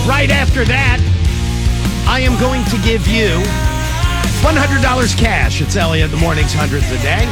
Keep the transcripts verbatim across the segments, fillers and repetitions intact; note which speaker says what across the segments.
Speaker 1: Right after that, I am going to give you one hundred dollars cash. It's Elliot in the mornings, hundreds a day.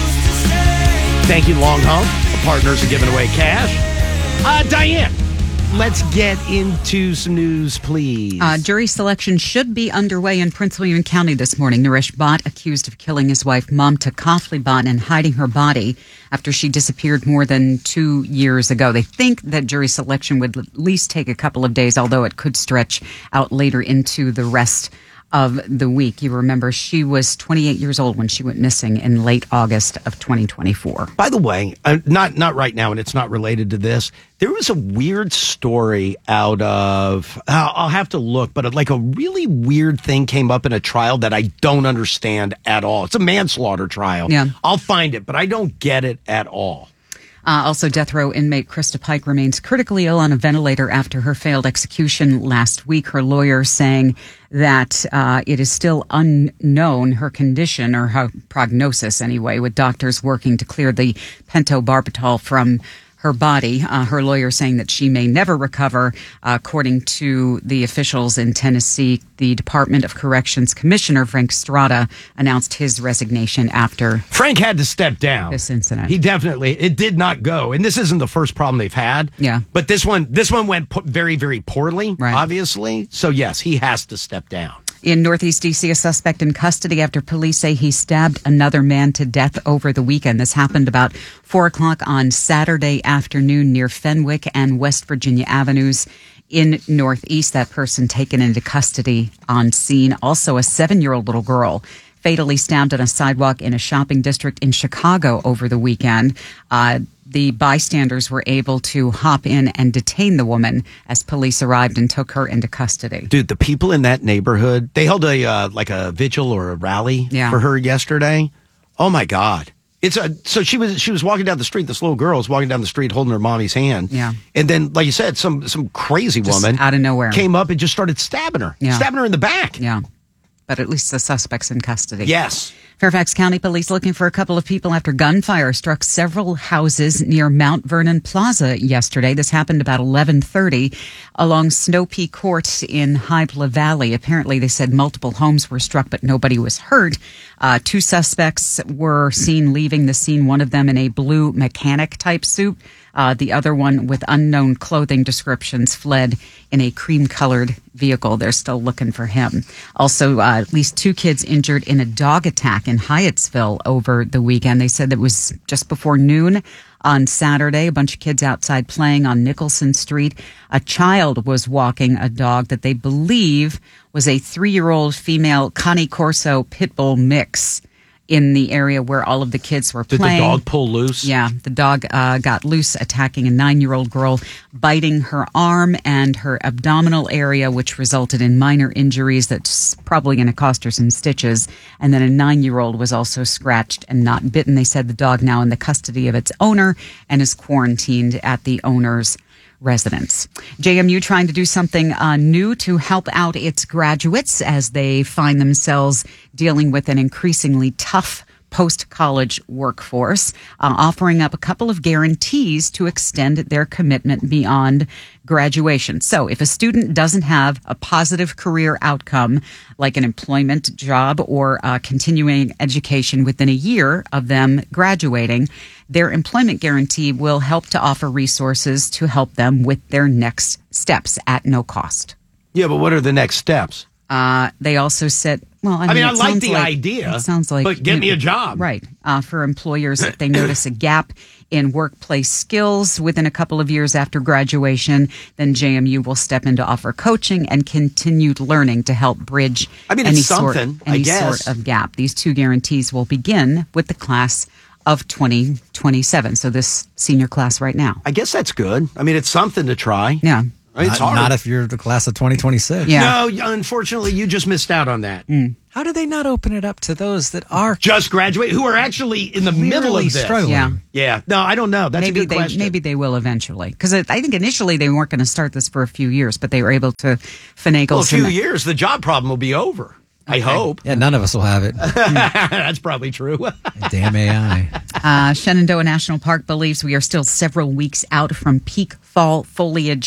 Speaker 1: Thank you, Long Home. The partners are giving away cash. Uh, Diane, let's get into some news, please.
Speaker 2: Uh, jury selection should be underway in Prince William County this morning. Naresh Bhatt, accused of killing his wife Mamta Kafli Bhatt and hiding her body after she disappeared more than two years ago. They think that jury selection would at least take a couple of days, although it could stretch out later into the rest of the week. You remember she was twenty-eight years old when she went missing in late August of twenty twenty-four.
Speaker 1: By the way, uh, not not right now, and it's not related to this. There was a weird story out of, I'll, I'll have to look, but like a really weird thing came up in a trial that I don't understand at all. It's a manslaughter trial.
Speaker 2: Yeah.
Speaker 1: I'll find it, but I don't get it at all.
Speaker 2: Uh, also, death row inmate Krista Pike remains critically ill on a ventilator after her failed execution last week. Her lawyer saying that uh, it is still unknown, her condition, or her prognosis anyway, with doctors working to clear the pentobarbital from her body. Uh, her lawyer saying that she may never recover. Uh, according to the officials in Tennessee, the Department of Corrections Commissioner Frank Strada announced his resignation after
Speaker 1: Frank had to step down.
Speaker 2: This incident.
Speaker 1: He definitely, it did not go. And this isn't the first problem they've had.
Speaker 2: Yeah.
Speaker 1: But this one, this one went po- very, very poorly,
Speaker 2: right.
Speaker 1: obviously. So yes, he has to step down.
Speaker 2: In Northeast D C, a suspect in custody after police say he stabbed another man to death over the weekend. This happened about four o'clock on Saturday afternoon near Fenwick and West Virginia Avenues in Northeast. That person taken into custody on scene. Also, a seven-year-old little girl fatally stabbed on a sidewalk in a shopping district in Chicago over the weekend. Uh, the bystanders were able to hop in and detain the woman as police arrived and took her into custody.
Speaker 1: Dude, the people in that neighborhood, they held a uh, like a vigil or a rally
Speaker 2: yeah.
Speaker 1: for her yesterday. Oh my God. It's a so she was she was walking down the street, this little girl was walking down the street holding her mommy's hand.
Speaker 2: Yeah.
Speaker 1: And then, like you said, some some crazy
Speaker 2: just
Speaker 1: woman
Speaker 2: out of nowhere
Speaker 1: came up and just started stabbing her.
Speaker 2: Yeah.
Speaker 1: Stabbing her in the back.
Speaker 2: Yeah. But at least the suspect's in custody.
Speaker 1: Yes.
Speaker 2: Fairfax County Police looking for a couple of people after gunfire struck several houses near Mount Vernon Plaza yesterday. This happened about eleven thirty along Snow Peak Court in Hybla Valley. Apparently, they said multiple homes were struck, but nobody was hurt. Uh, two suspects were seen leaving the scene, one of them in a blue mechanic-type suit. Uh, the other one with unknown clothing descriptions fled in a cream-colored vehicle. They're still looking for him. Also, uh, at least two kids injured in a dog attack in Hyattsville over the weekend. They said it was just before noon on Saturday. A bunch of kids outside playing on Nicholson Street. A child was walking a dog that they believe was a three-year-old female Cane Corso pit bull mix in the area where all of the kids were
Speaker 1: Did
Speaker 2: playing.
Speaker 1: the dog pull loose?
Speaker 2: Yeah, the dog uh, got loose, attacking a nine-year-old girl, biting her arm and her abdominal area, which resulted in minor injuries that's probably going to cost her some stitches. And then a nine-year-old was also scratched and not bitten. They said the dog now in the custody of its owner and is quarantined at the owner's residents. J M U trying to do something uh, new to help out its graduates as they find themselves dealing with an increasingly tough post-college workforce, uh, offering up a couple of guarantees to extend their commitment beyond graduation. So if a student doesn't have a positive career outcome, like an employment job or uh, continuing education within a year of them graduating, their employment guarantee will help to offer resources to help them with their next steps at no cost.
Speaker 1: Yeah, but what are the next steps?
Speaker 2: Uh, they also said, well, I mean,
Speaker 1: I, mean,
Speaker 2: it
Speaker 1: I like
Speaker 2: sounds
Speaker 1: the
Speaker 2: like,
Speaker 1: idea.
Speaker 2: It sounds like,
Speaker 1: but get
Speaker 2: you
Speaker 1: me
Speaker 2: know,
Speaker 1: a job.
Speaker 2: Right. Uh, for employers, if they notice a gap in workplace skills within a couple of years after graduation, then J M U will step in to offer coaching and continued learning to help bridge
Speaker 1: I mean,
Speaker 2: any,
Speaker 1: it's
Speaker 2: sort,
Speaker 1: something, I
Speaker 2: any
Speaker 1: guess.
Speaker 2: sort of gap. These two guarantees will begin with the class of twenty twenty-seven. So this senior class right now.
Speaker 1: I guess that's good. I mean, it's something to try.
Speaker 2: Yeah.
Speaker 1: It's
Speaker 3: not,
Speaker 1: hard.
Speaker 3: not if you're the class of twenty twenty-six.
Speaker 2: Yeah.
Speaker 1: No, unfortunately, you just missed out on that.
Speaker 2: Mm.
Speaker 3: How do they not open it up to those that are
Speaker 1: Just graduate, who are actually in the middle of this?
Speaker 3: struggling?
Speaker 2: Yeah.
Speaker 1: Yeah. No, I don't know. That's
Speaker 2: maybe
Speaker 1: a good
Speaker 2: they
Speaker 1: question.
Speaker 2: maybe they will eventually, because I think initially they weren't going to start this for a few years, but they were able to finagle
Speaker 1: well, a
Speaker 2: some.
Speaker 1: few years, the job problem will be over. I hope.
Speaker 3: Yeah, none of us will have it.
Speaker 1: That's probably true.
Speaker 3: Damn A I.
Speaker 2: Uh, Shenandoah National Park believes we are still several weeks out from peak fall foliage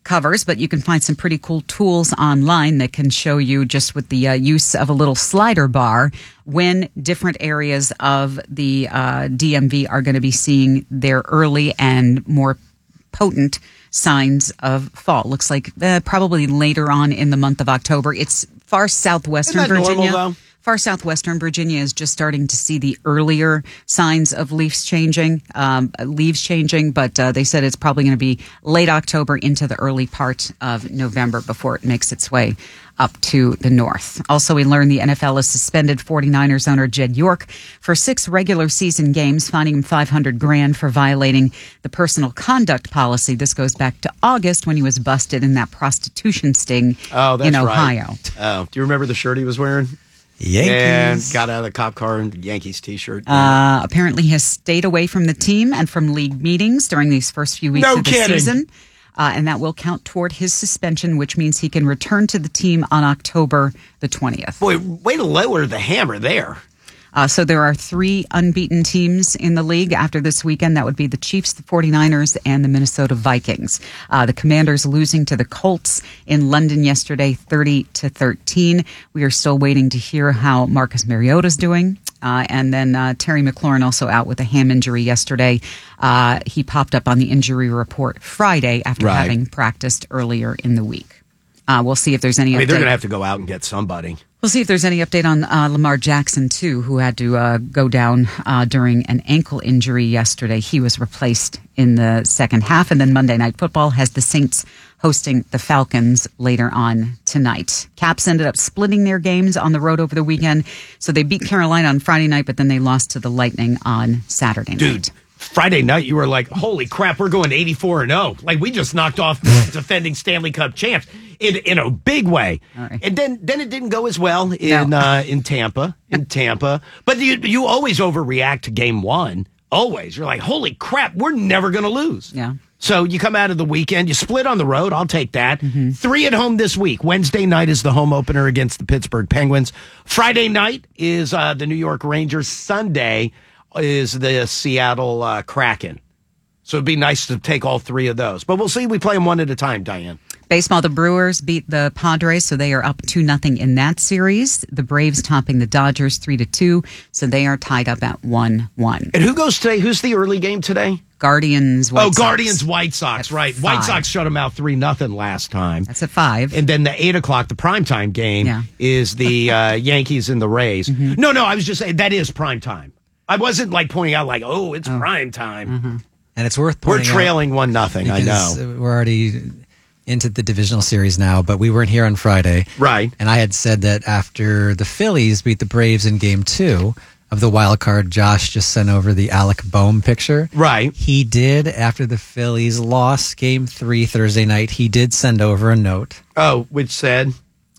Speaker 2: covers, but you can find some pretty cool tools online that can show you just with the uh, use of a little slider bar when different areas of the uh, D M V are going to be seeing their early and more potent signs of fall. Looks like uh, probably later on in the month of October. It's far southwestern
Speaker 1: Isn't that
Speaker 2: Virginia.
Speaker 1: normal, though?
Speaker 2: Far southwestern Virginia is just starting to see the earlier signs of leaves changing, um, leaves changing, but uh, they said it's probably going to be late October into the early part of November before it makes its way up to the north. Also, we learned the N F L has suspended 49ers owner Jed York for six regular season games, fining him five hundred grand for violating the personal conduct policy. This goes back to August when he was busted in that prostitution sting
Speaker 1: Oh, that's
Speaker 2: in
Speaker 1: right.
Speaker 2: Ohio.
Speaker 1: Oh, do you remember the shirt he was wearing?
Speaker 3: Yankees.
Speaker 1: And got out of the cop car in Yankees t-shirt.
Speaker 2: Uh, apparently has stayed away from the team and from league meetings during these first few weeks
Speaker 1: No
Speaker 2: of the
Speaker 1: kidding.
Speaker 2: season. Uh, and that will count toward his suspension, which means he can return to the team on October the twentieth.
Speaker 1: Boy, way to lower the hammer there.
Speaker 2: Uh, so there are three unbeaten teams in the league after this weekend. That would be the Chiefs, the 49ers, and the Minnesota Vikings. Uh, the Commanders losing to the Colts in London yesterday, thirty to thirteen. We are still waiting to hear how Marcus Mariota's doing. Uh, and then uh, Terry McLaurin also out with a ham injury yesterday. Uh, he popped up on the injury report Friday after
Speaker 1: Right.
Speaker 2: having practiced earlier in the week. Uh, we'll see if there's any
Speaker 1: I mean,
Speaker 2: update.
Speaker 1: they're going to have to go out and get somebody.
Speaker 2: We'll see if there's any update on uh, Lamar Jackson, too, who had to uh, go down uh, during an ankle injury yesterday. He was replaced in the second half. And then Monday Night Football has the Saints hosting the Falcons later on tonight. Caps ended up splitting their games on the road over the weekend. So they beat Carolina on Friday night, but then they lost to the Lightning on Saturday night.
Speaker 1: Dude, Friday night you were like, holy crap, we're going eighty-four and oh. Like, we just knocked off the defending Stanley Cup champs in in a big way.
Speaker 2: Right.
Speaker 1: And then then it didn't go as well in
Speaker 2: No.
Speaker 1: uh, in Tampa, in Tampa. But you you always overreact to game one. Always. You're like, holy crap, we're never going to lose.
Speaker 2: Yeah.
Speaker 1: So you come out of the weekend, you split on the road. I'll take that.
Speaker 2: Mm-hmm.
Speaker 1: Three at home this week. Wednesday night is the home opener against the Pittsburgh Penguins. Friday night is uh, the New York Rangers. Sunday is the Seattle uh, Kraken. So it'd be nice to take all three of those. But we'll see. We play them one at a time, Diane.
Speaker 2: Baseball, the Brewers beat the Padres, so they are up two nothing in that series. The Braves topping the Dodgers three to two, so they are tied up at one one.
Speaker 1: And who goes today? Who's the early game today?
Speaker 2: Guardians, White
Speaker 1: oh,
Speaker 2: Sox.
Speaker 1: Guardians, White Sox,
Speaker 2: At
Speaker 1: right. White
Speaker 2: five.
Speaker 1: Sox shut them out three nothing last time.
Speaker 2: That's at five.
Speaker 1: And then the eight o'clock, the primetime game,
Speaker 2: Yeah.
Speaker 1: is the uh, Yankees and the Rays.
Speaker 2: Mm-hmm.
Speaker 1: No, no, I was just saying that is prime time. I wasn't like pointing out like, oh, it's prime time.
Speaker 2: Mm-hmm.
Speaker 3: And it's worth
Speaker 1: We're
Speaker 3: pointing
Speaker 1: trailing one nothing. I
Speaker 3: because
Speaker 1: know.
Speaker 3: we're already into the divisional series now, but we weren't here on Friday.
Speaker 1: Right.
Speaker 3: And I had said that after the Phillies beat the Braves in game two of the wild card, Josh just sent over the Alec Boehm picture.
Speaker 1: Right.
Speaker 3: He did, after the Phillies lost game three Thursday night, he did send over a note.
Speaker 1: Oh, which said?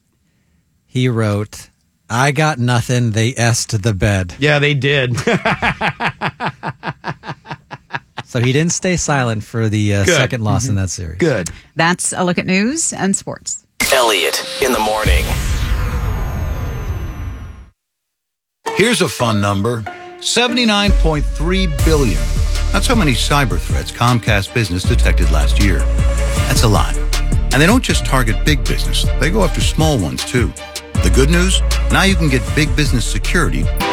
Speaker 3: He wrote, I got nothing, they S'd the bed.
Speaker 1: Yeah, they did.
Speaker 3: So he didn't stay silent for the uh,
Speaker 1: Good.
Speaker 3: second loss in that series.
Speaker 1: Good.
Speaker 2: That's a look at news and sports.
Speaker 4: Elliot in the morning.
Speaker 5: Here's a fun number, seventy-nine point three billion. That's how many cyber threats Comcast Business detected last year. That's a lot. And they don't just target big business. They go after small ones, too. The good news? Now you can get big business security